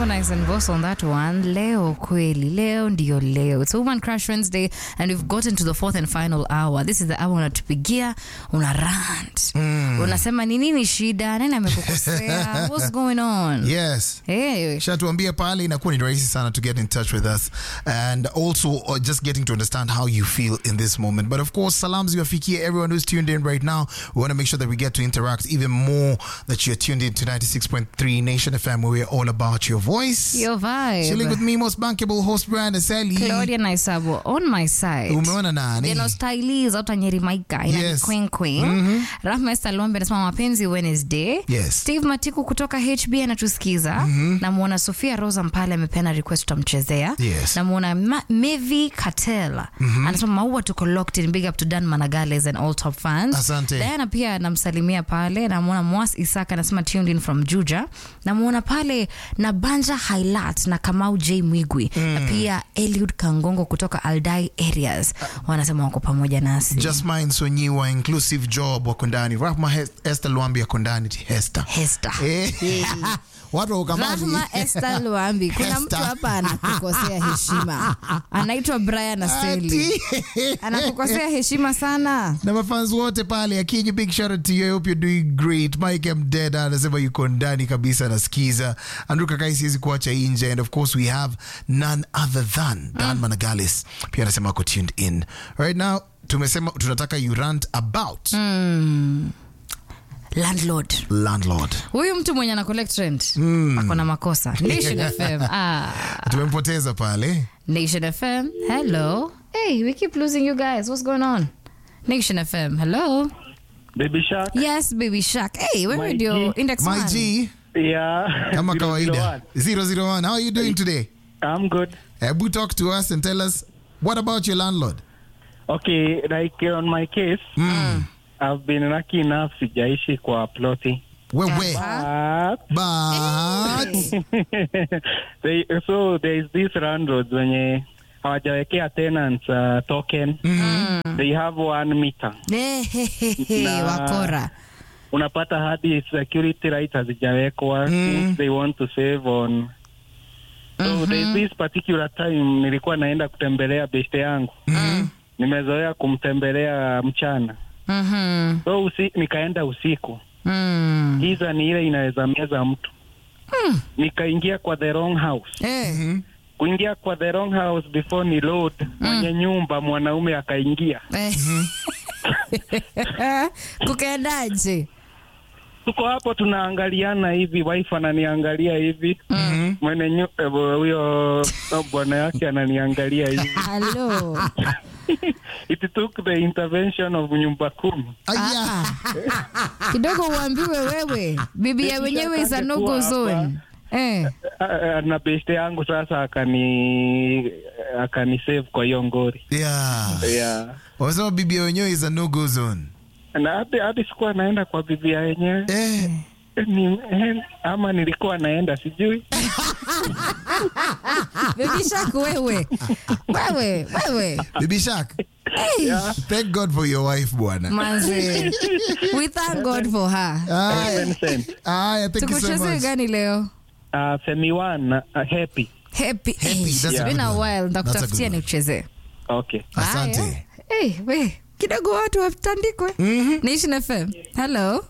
Harmonize and Boss on that one. Leo kweli, leo ndio leo. It's Woman Crush Wednesday and we've gotten to the fourth and final hour. This is the hour unatupigia, una rant. Unasema ni nini shida, nani amekukosea? What's going on? Yes. Hey. Shatuambia pale inakuwa ni rahisi sana to get in touch with us and also just getting to understand how you feel in this moment. But of course, salams yafikie everyone who's tuned in right now. We want to make sure that we get to interact even more, that you're tuned in to 96.3 Nation FM, where we're all about your voice. Your vibe. Chilling with me, most bankable host Brand Aseli. Claudia Naisabo on my side. Umeona nani? You know, stylies out Nyeri Maika ina Yes. queen. Rahma Esther Lombe anasema mapenzi Wednesday. Yes. Steve Matiku kutoka HB anatusikiza. Namuona Sofia Rosa Mpale amepena request tutamchezea. Yes. Namuona Mevi Katela anasema maua tuko locked in. Big up to Dan Managales and all top fans. Asante. Diana pia namsalimia pale. Namuona Mwas Isaka anasema tuned in from Juja. Namuona pale na Banja Highlight na Kamau J Mwigwi. Na pia Eliud Kangongo kutoka Aldai areas. Wanasema wako pamoja nasi. Just Mind Sonyiwa, Inclusive Job wako ndani. Rahma Esther Luambi wako ndani. Hester. Watu ukamani. Rahma Esther Luambi. Kuna mtu hapa anakukosea heshima. Anaitwa Brian Aseli. Anakukosea heshima sana. Na mafans wote pale, Akinyi, big shout out to you. I hope you're doing great. Mike M. Deda anasema yuko ndani kabisa nasikiza. Andrew Kakai siwezi kuacha nje. And of course we have none other than Dan Managales. Pia anasema ako tuned in. Right now, tumesema tunataka you rant about landlord. Huyu mtu mwenye ana collect rent ako na makosa. Nation FM. Tumempoteza pale. Nation FM. Hello. Hey, we keep losing you guys. What's going on? Nation FM. Hello. Baby Shark. Yes, Baby Shark. Hey, where My radio G. index My one? G, Yeah. kama kawaida. 001. How are you doing today? I'm good. Hebu talk to us and tell us, what about your landlord? Okay, like on my case, I've been lucky enough sijaishi kwa ploti. Wewe. But so there is this landlords wenye hawajawekea tenants token. They have 1 meter. Na Wakora. Unapata hadi security right hazijawekwa since they want to save on. So there's this particular time nilikuwa naenda kutembelea beste yangu. Nimezoea kumtembelea mchana. So nikaenda usiku. Giza ni ile inaweza meza mtu. Nikaingia kwa the wrong house. Kuingia kwa the wrong house before ni load. Mwenye nyumba mwanaume akaingia. Kukaendaje? Tuko hapo tunaangaliana hivi, wife ananiangalia hivi. Mwenye huyo bwana yake ananiangalia hivi. Hello. It took the intervention of nyumba 10. Kidogo uambiwe wewe. Bibi ya wenyewe is a no-go zone. Na beste yangu sasa akani save kwa hiyo ngori. Yeah. Wasema bibi ya wenyewe is a no-go zone. Na hadi sikuwa naenda kwa bibi ya wenyewe. Ama nilikuwa naenda sijui. Baby Shark wewe. Baby Shark. Thank God for your wife, bwana. Manze. We thank God for her. Thank you so Tukuchezea much. gani leo? Femi One, happy. That's a been good a one. while. That's a Ndakutafutia good one. nikuchezee. Okay. Asante. Hey, we. Kidogo watu watandikwe. Nation FM. Hello.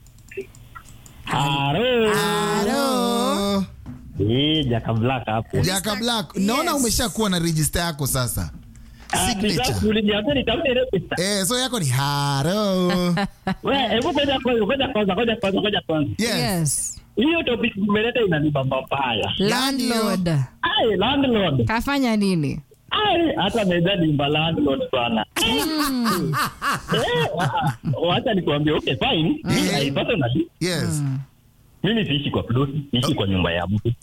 Hello. Jaka Black hapo. Jaka Black. Naona umeshakuwa na register yako sasa. Signature. So yako ni haro. Hebu ngoja kwanza. Yes. Hiyo topic umeleta inanibamba paya. Landlord. Landlord. Kafanya nini? Hata meza ni landlord sana. Wacha nikwambie, okay fine. Personally. Yes. Mimi siishi kwa plot, siishi kwa nyumba ya mtu.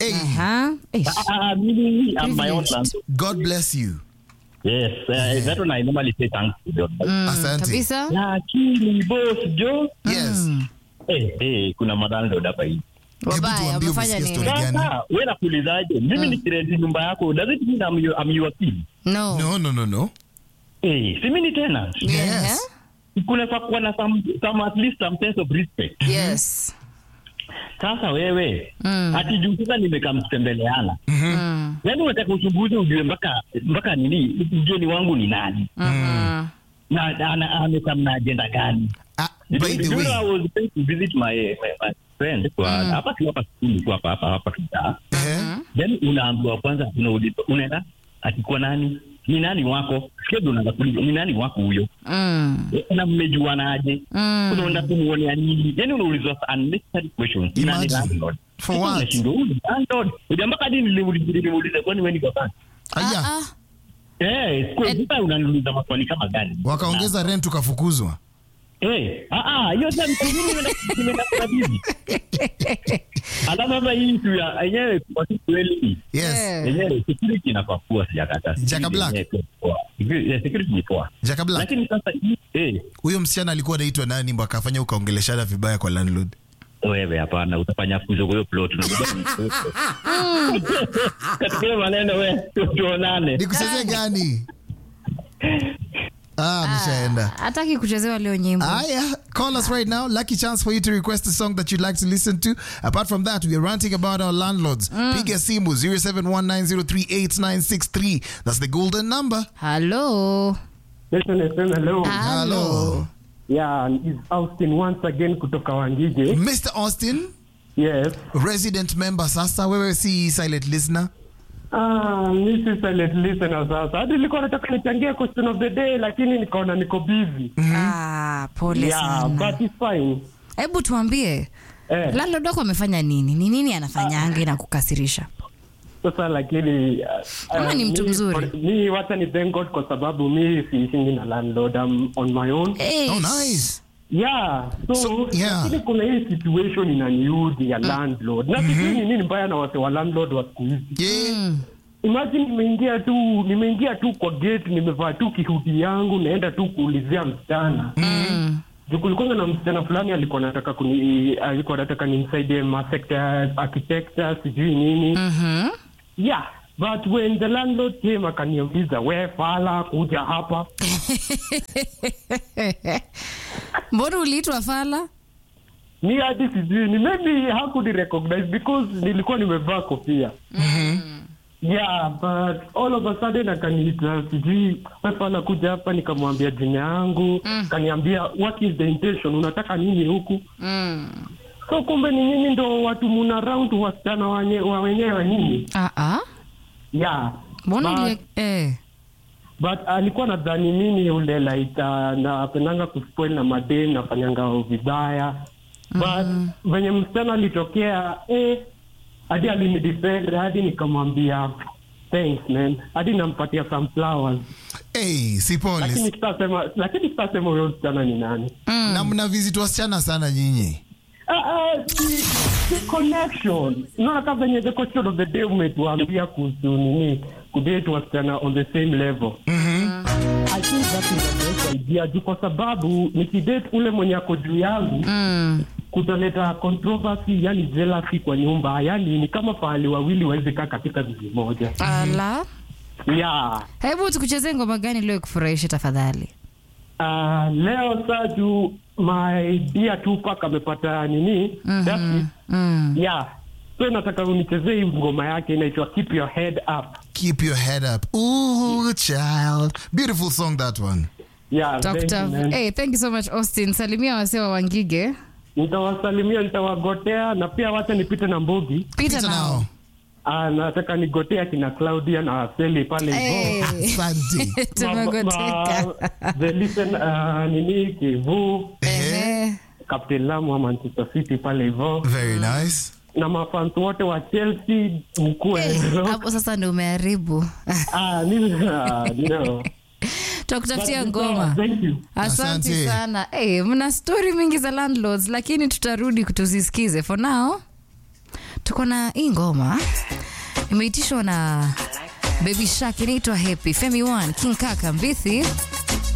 Mimi I'm my own landlord. God bless you. Yes, that one I normally say thanks to God. Asante. Kabisa? Lakini boss Joe. Yes. Kuna landlord hapa hivi. Wabaya, wamefanya nini? Sasa, wewe nakuulizaje? Mimi nikirenti nyumba yako, does it mean I'm your king? No. Si mimi tena. Yes. Kuna kuwa na some at least some sense of respect. Yes. Sasa wewe ati juu sasa nimekamtembeleana. Yaani unataka uchunguzi ujue mpaka nini mgeni wangu ni nani? Na amekamna agenda gani? By the way, I was going to visit my friend kwa hapa skuli kwa hapa kita. Then unaambiwa kwanza unaenda atikuwa nani? Ni nani wako? Sikia unaanza kuuliza ni nani wako huyo? Na mmejuana aje? Unaenda kumuonea nini? Yaani unaulizwa unnecessary questions. Nani landlord? For what? Landlord. Ujamba kadi nilimuuliza kwani wewe ni baba? Aya. Sasa unaniuliza maswali kama gani? Wakaongeza rent ukafukuzwa. Hiyo sasa nimeenda kwa bibi. Alafu hii tu ya yenyewe kwa kweli. Yes. Yenyewe security inakuwa sijakata. Jaka Black. Security ni poa. Jaka Black. Lakini sasa huyo msichana alikuwa anaitwa nani mbona akafanya ukaongeleshana vibaya kwa landlord? Wewe hapana utafanya fujo kwa hiyo plot na katika maneno wewe tuonane. Nikuchezee gani? Nishaenda. Hataki kuchezewa leo nyimbo. Call us right now. Lucky chance for you to request a song that you'd like to listen to. Apart from that, we are ranting about our landlords. Piga simu 0719038963. That's the golden number. Hello. Hello. Yeah, it's Austin once again kutoka Wangige. Mr. Austin? Yes. Resident member sasa. Wewe si silent listener? This is silent listener sasa. Hadi nilikuwa nataka nichangie question of the day lakini nikaona niko busy. Pole sana. Yeah, but it's fine. Hebu tuambie. Landlord wako amefanya nini? Ni nini anafanyanga na kukasirisha? Sasa lakini kama ni mtu mzuri. Mimi wacha ni thank God kwa sababu mimi siishi na landlord, I'm on my own. Oh nice. Yeah, so lakini kuna hii situation inaniudhi ya landlord. Na sijui ni nini mbaya na wase wa landlord wa siku hizi. Imagine nimeingia tu kwa gate, nimevaa tu kihudi yangu, naenda tu kuulizia msichana. Kulikuwa na msichana fulani alikuwa anataka nimsaidie sector architecture sijui nini. Yeah, but when the landlord came akaniuliza wewe fala kuja hapa. Mbona uliitwa fala? Ni hadi sijui, ni maybe hakuni recognize because nilikuwa nimevaa kofia. Yeah, but all of a sudden akaniita sijui fala kuja hapa, nikamwambia jina yangu, kaniambia what is the intention, unataka nini huku? So kumbe ni nini ndo watu muna round wasichana wenyewe nini? Yeah. Mbona but alikuwa nadhani mimi yule like napendanga kuspoil na madeni nafanyanga vibaya. But venye msichana alitokea hadi alinidefend, hadi nikamwambia thanks man, hadi nampatia some flowers. Si pole. Lakini sitasema huyo msichana ni nani. Na mna visit wasichana sana nyinyi. The connection. Unaona kama venye the question of the day umetuambia kuhusu nini kudate wasichana on the same level. I think that is the best idea kwa sababu nikidate ule mwenye ako juu yangu kutaleta controversy, yani jealousy kwa nyumba, yani ni kama pahali wawili waweze kaa katika jiji moja. Yeah. Hebu tukuchezee ngoma gani leo kufurahisha tafadhali? Leo Saju my dear Tupac amepata nini? Yeah. So nataka unichezee ngoma yake inaitwa Keep Your Head Up. Keep Your Head Up. Ooh child. Beautiful song that one. Yeah. Thank you so much Austin. Salimia wase wa Wangige. Nitawasalimia, nitawagotea na pia wacha nipite na Mbogi. Pita nao. Nataka nigotea kina Claudia na Sally pale hivyo. Asante. Tumegoteka. The listen nini Kivu. Captain Lamu wa Manchester City pale hivyo. Very nice. Na mafans wote wa Chelsea mkue. Hapo sasa ndio umeharibu. Tukutafutia ngoma. Thank you. Asante sana. Mna story mingi za landlords lakini tutarudi kutuzisikize. For now tuko na hii ngoma imeitishwa na Baby Shark, inaitwa Happy. Femi One, King Kaka, Mbithi.